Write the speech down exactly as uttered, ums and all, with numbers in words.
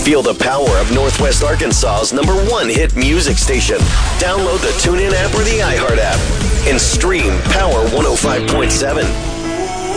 Feel the power of Northwest Arkansas's number one hit music station. Download the TuneIn app or the iHeart app and stream Power one oh five point seven.